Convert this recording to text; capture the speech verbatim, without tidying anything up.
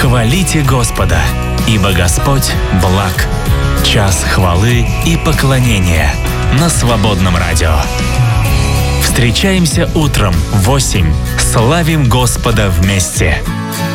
Хвалите Господа, ибо Господь благ. Час хвалы и поклонения на Свободном радио. Встречаемся утром в восемь. Славим Господа вместе.